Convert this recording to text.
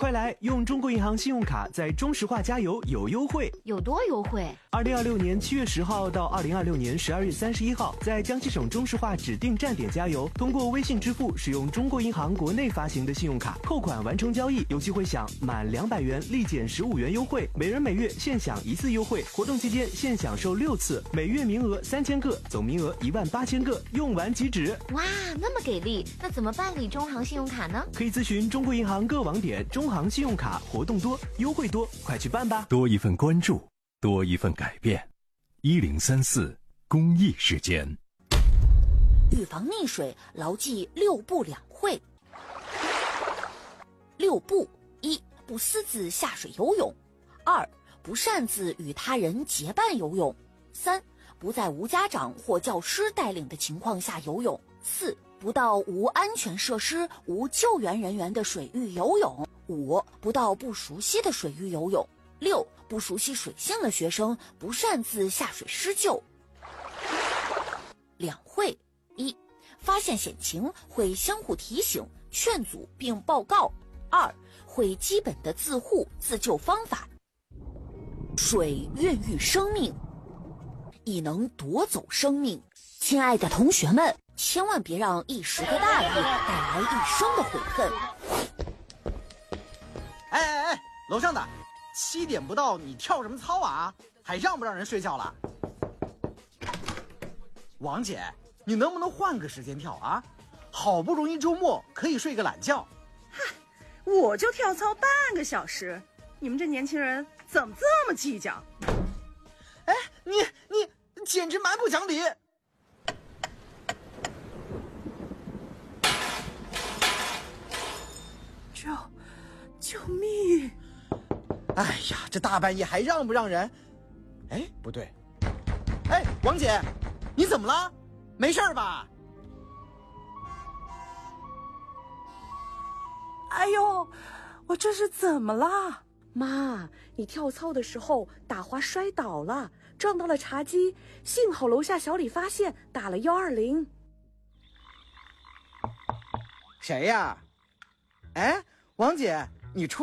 快来用中国银行信用卡在中石化加油有优惠。 有多优惠 ？2026年7月10号到2026年12月31号，在江西省中石化指定站点加油，通过微信支付使用中国银行国内发行的信用卡扣款完成交易，有机会享满200元立减15元优惠，每人每月限享1次优惠。活动期间限享受6次，每月名额3000个，总名额18000个，用完即止。 哇，那么给力！那怎么办理中行信用卡呢？ 可以咨询中国银行各网点，中行信用卡活动多，优惠多，快去办吧！ 多一份关注，多一份改变。1034公益时间。 预防溺水，牢记6不2会。6不：1. 不私自下水游泳； 2. 不擅自与他人结伴游泳； 3. 不在无家长或教师带领的情况下游泳； 4. 不到无安全设施、无救援人员的水域游泳； 5. 不到不熟悉的水域游泳； 6. 不熟悉水性的学生不擅自下水施救。2会：1. 发现险情会相互提醒、劝阻并报告； 2. 会基本的自护自救方法。水孕育生命，亦能夺走生命。亲爱的同学们，千万别让一时的大意带来一生的悔恨。 哎，楼上的，7点不到你跳什么操啊？还让不让人睡觉了？王姐，你能不能换个时间跳啊？好不容易周末可以睡个懒觉。 嗨，我就跳操半个小时，你们这年轻人怎么这么计较？ 哎，你简直蛮不讲理！ 救命！ 哎呀，这大半夜还让不让人？哎，不对。哎，王姐，你怎么了？没事吧？ 哎呦，我这是怎么了？妈，你跳操的时候打滑摔倒了，撞到了茶几，幸好楼下小李发现，打了120。 谁呀？哎，王姐，你出